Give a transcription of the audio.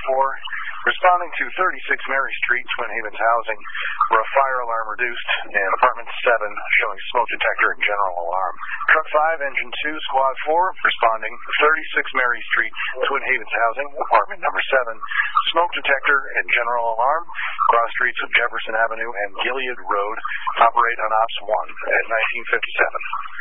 responding to 36 Mary Street, Twin Havens Housing, where a fire alarm reduced, and apartment 7 showing smoke detector and general alarm. Truck 5, engine 2, squad 4, responding 36 Mary Street, Twin Havens Housing, apartment number 7, smoke detector and general alarm, cross streets of Jefferson Avenue and Gilead Road, operate on Ops 1 at 1957.